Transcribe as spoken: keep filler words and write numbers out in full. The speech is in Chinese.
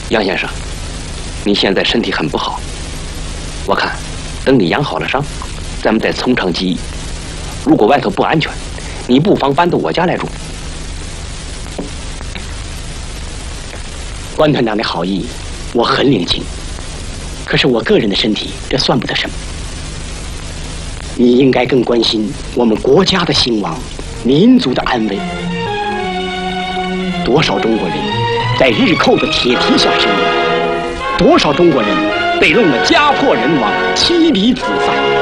杨先生，你现在身体很不好，我看等你养好了伤，咱们再从长计议。如果外头不安全，你不妨搬到我家来住。 关团长的好意，我很领情。可是我个人的身体，这算不得什么。你应该更关心我们国家的兴亡，民族的安危。多少中国人在日寇的铁蹄下生活，多少中国人被弄得家破人亡、妻离子散。